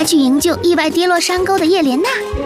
去营救意外跌落山沟的叶莲娜。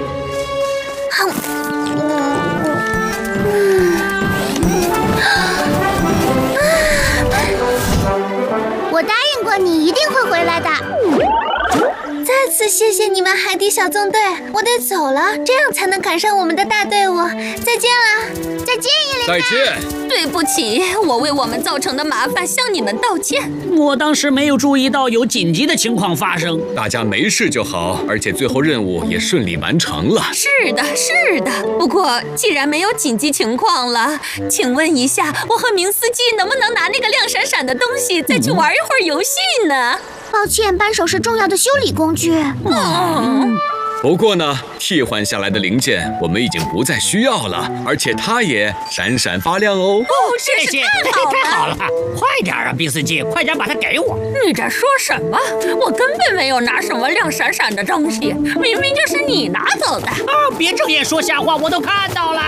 我答应过你，一定会回来的。 再次谢谢你们海底小纵队，我得走了，这样才能赶上我们的大队伍。再见了， 再见，叶莲娜。 再见。 对不起，我为我们造成的麻烦向你们道歉。 我当时没有注意到有紧急的情况发生。 大家没事就好，而且最后任务也顺利完成了。 是的，是的。不过既然没有紧急情况了，请问一下，我和明司机能不能拿那个亮闪闪的东西再去玩一会儿游戏呢？ 抱歉，扳手是重要的修理工具。 不过呢，替换下来的零件我们已经不再需要了，而且它也闪闪发亮哦。 谢谢，太好了！快点啊，毕司机，快点把它给我！ 你在说什么？我根本没有拿什么亮闪闪的东西，明明就是你拿走的。 别睁眼说瞎话，我都看到了。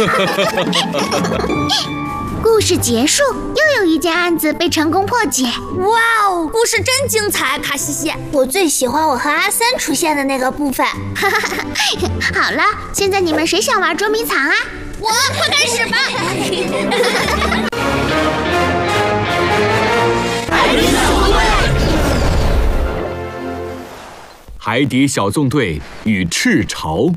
故事结束，又有一件案子被成功破解。 哇哦，故事真精彩，卡西西！我最喜欢我和阿三出现的那个部分。 好了，现在你们谁想玩捉迷藏啊？ 我，快开始吧！ 海底小纵队与赤潮。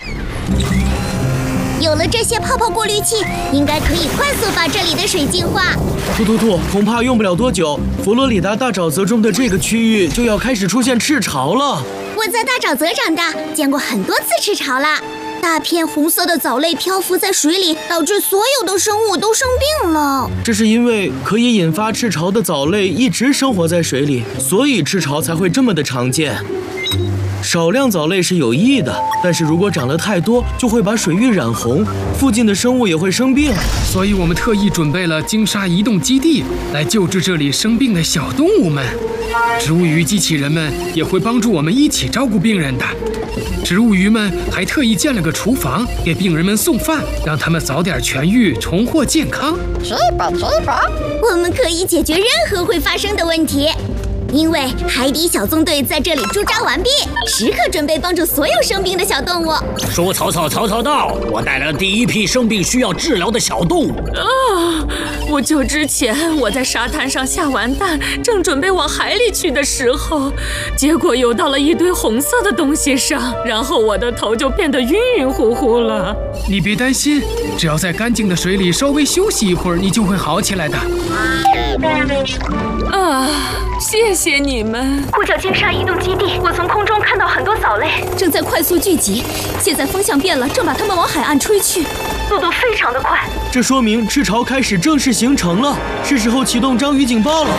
有了这些泡泡过滤器，应该可以快速把这里的水净化。 兔，恐怕用不了多久，佛罗里达大沼泽中的这个区域就要开始出现赤潮了。 我在大沼泽长大，见过很多次赤潮了。大片红色的藻类漂浮在水里，导致所有的生物都生病了。 这是因为可以引发赤潮的藻类一直生活在水里，所以赤潮才会这么的常见。少量藻类是有益的，但是如果长得太多，就会把水域染红，附近的生物也会生病。 所以我们特意准备了鲸鲨移动基地，来救治这里生病的小动物们。植物鱼机器人们也会帮助我们一起照顾病人的。植物鱼们还特意建了个厨房，给病人们送饭，让他们早点痊愈，重获健康。 我们可以解决任何会发生的问题。因为海底小纵队在这里驻扎完毕，时刻准备帮助所有生病的小动物。 说曹操到，我带来了第一批生病需要治疗的小动物。 不久之前，我在沙滩上下完蛋，正准备往海里去的时候，结果游到了一堆红色的东西上，然后我的头就变得晕晕乎乎了。 你别担心，只要在干净的水里稍微休息一会儿，你就会好起来的。 谢谢你们。 呼叫鲸鲨移动基地，我从空中看到很多藻类正在快速聚集，现在风向变了，正把它们往海岸吹去， 速度非常的快。 这说明赤潮开始正式形成了，是时候启动章鱼警报了。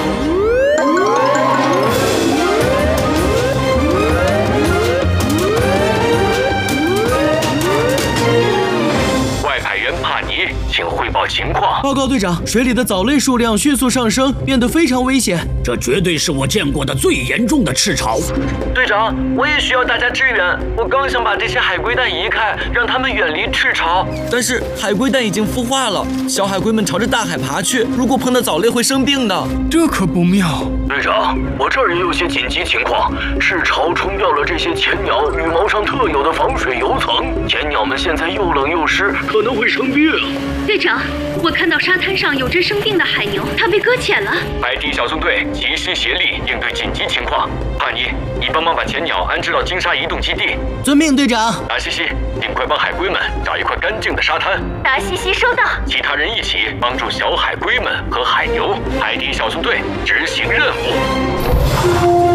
外派员帕尼，请汇报情况。 报告队长，水里的藻类数量迅速上升，变得非常危险。 这绝对是我见过的最严重的赤潮。 队长，我也需要大家支援。我刚想把这些海龟蛋移开，让它们远离赤潮， 但是海龟蛋已经孵化了，小海龟们朝着大海爬去，如果碰到藻类会生病的。 这可不妙。 队长，我这儿也有些紧急情况，赤潮冲掉了这些潜鸟羽毛上特有的防水油层，潜鸟们现在又冷又湿，可能会生病。 队长，我看到沙滩上有只生病的海牛，它被搁浅了。 海底小纵队齐心协力应对紧急情况。帕尼，你帮忙把潜鸟安置到鲸鲨移动基地。 遵命，队长。 达西西，尽快帮海龟们找一块干净的沙滩。 达西西收到。 其他人一起帮助小海龟们和海牛。海底小纵队执行任务。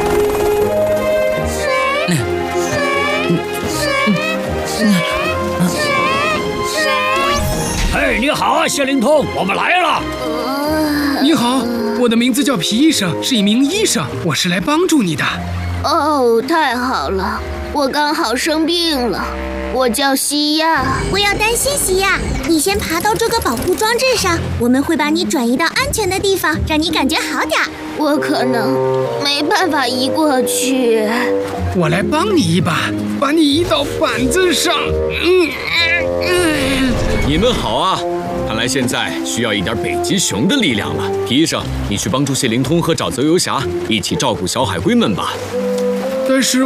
嘿，你好啊，谢灵通，我们来了。 你好，我的名字叫皮医生，是一名医生，我是来帮助你的。 哦，太好了，我刚好生病了。我叫西亚。不要担心，西亚，你先爬到这个保护装置上，我们会把你转移到安全的地方，让你感觉好点。我可能没办法移过去。 我来帮你一把，把你移到板子上。 你们好啊！看来现在需要一点北极熊的力量了。皮医生，你去帮助谢灵通和沼泽游侠一起照顾小海龟们吧。 但是